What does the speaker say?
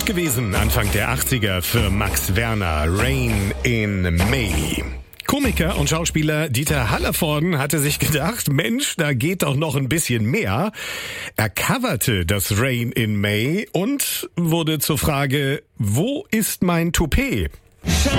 gewesen, Anfang der 80er für Max Werner, Rain in May. Komiker und Schauspieler Dieter Hallervorden hatte sich gedacht, Mensch, da geht doch noch ein bisschen mehr. Er coverte das Rain in May und wurde zur Frage, wo ist mein Toupet?